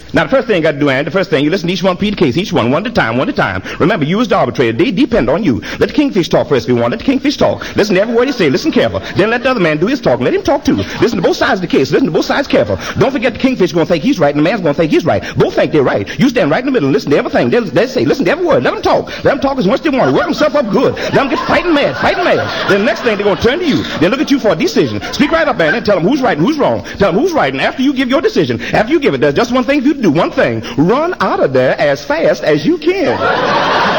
Now, the first thing you got to do, Andy, the first thing, you listen to each one, plead the case, each one at a time, one at a time. Remember, you as the arbitrator, they depend on you. Let the kingfish talk first if you want. Let the kingfish talk. Listen to every word he say. Listen careful. Then let the other man do his talking. Let him talk too. Listen to both sides of the case. Listen to both sides careful. Don't forget the kingfish going to think he's right and the man's going to think he's right. Both think they're right. You stand right in the middle and listen to everything. They say, listen to every word. Let them talk. Let them talk as much as they want. Work themselves up good. Let them get fighting mad. Then the next thing, they're going to turn to you. They look at you for a decision. Speak right up, man, and tell them who's right and who's wrong. Tell them who's right, and after you give your decision, after you give it, there's just one thing for you to do. One thing. Run out of there as fast as you can.